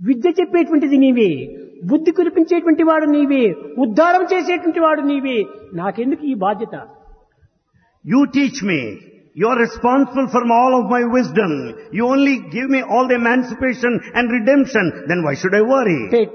విద్య చెప్పేటువంటిది నీవే, బుద్ధి కురిపించేటువంటి వాడు నీవే, ఉద్ధారం చేసేటువంటి వాడు నీవే. నాకెందుకు ఈ బాధ్యత? You teach me. You are responsible for all of my wisdom. You only give me all the emancipation and redemption. Then why should I worry?